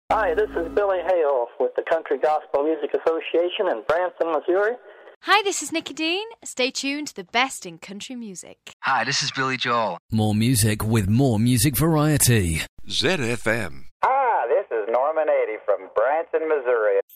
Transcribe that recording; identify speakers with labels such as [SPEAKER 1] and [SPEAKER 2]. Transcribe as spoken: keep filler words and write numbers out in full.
[SPEAKER 1] Hi, this is Billy Hale with the Country Gospel Music Association in Branson, Missouri.
[SPEAKER 2] Hi, this is Nikki Dean. Stay tuned to the best in country music.
[SPEAKER 3] Hi, this is Billy Joel.
[SPEAKER 4] More music with more music variety.
[SPEAKER 5] Z F M.
[SPEAKER 6] Hi, this is Norman Addy from Branson, Missouri.